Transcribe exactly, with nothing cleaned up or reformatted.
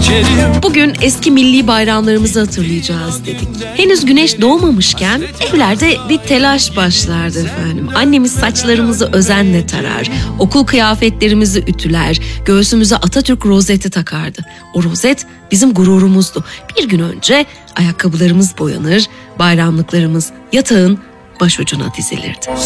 içerim. Bugün eski milli bayramlarımızı hatırlayacağız dedik. Henüz güneş doğmamışken evlerde bir telaş başlardı efendim. Annemiz saçlarımızı özenle tarar, okul kıyafetlerimizi ütüler, göğsümüze Atatürk rozeti takardı. O rozet bizim gururumuzdu. Bir gün önce ayakkabılarımız boyanır, bayramlıklarımız yatağın başucuna dizilirdi.